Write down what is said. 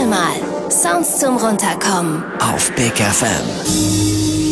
Chill mal. Sounds zum Runterkommen. Auf Big FM.